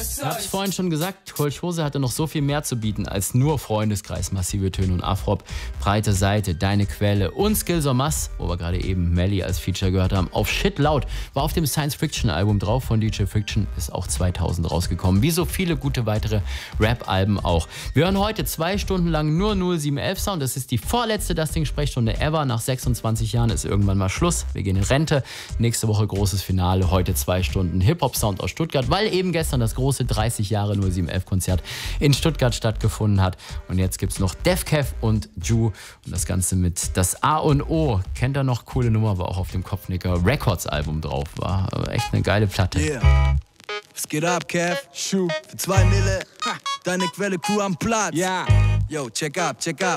Ich hab's vorhin schon gesagt, Kolchose hatte noch so viel mehr zu bieten als nur Freundeskreis, massive Töne und Afrop, breite Seite, deine Quelle und Skills or Mass, wo wir gerade eben Melly als Feature gehört haben, auf Shit Loud, war auf dem Science-Fiction-Album drauf von DJ Friction, ist auch 2000 rausgekommen, wie so viele gute weitere Rap-Alben auch. Wir hören heute 2 Stunden lang nur 0711 Sound, das ist die vorletzte Dusting-Sprechstunde ever, nach 26 Jahren ist irgendwann mal Schluss, wir gehen in Rente, nächste Woche großes Finale, heute 2 Stunden Hip-Hop-Sound aus Stuttgart, weil eben gestern das große 30 Jahre 0711-Konzert in Stuttgart stattgefunden hat. Und jetzt gibt's noch Defkev und Ju und das Ganze mit Das A und O. Kennt ihr noch? Coole Nummer, war auch auf dem Kopfnicker Records Album drauf. War echt eine geile Platte. Yeah. Was geht ab, Kev? Schuh. Für 2 Mille. Deine Quelle, Crew am Platz. Ja. Yo, check up, check up.